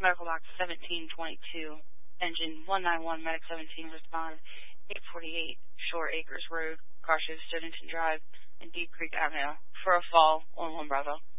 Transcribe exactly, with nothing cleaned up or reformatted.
medical box seventeen twenty-two, engine one nine one, medic seventeen, respond eight forty-eight, Shore Acres Road, Cautious, Stonington Drive, and Deep Creek Avenue, for a fall on one Bravo.